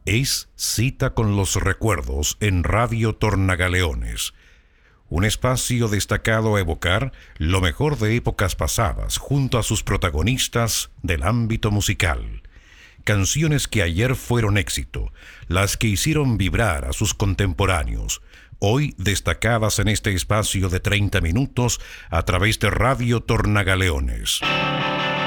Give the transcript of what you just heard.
Es Cita con los Recuerdos en Radio Tornagaleones, un espacio destacado a evocar lo mejor de épocas pasadas junto a sus protagonistas del ámbito musical. Canciones que ayer fueron éxito, las que hicieron vibrar a sus contemporáneos, hoy destacadas en este espacio de 30 minutos a través de Radio Tornagaleones.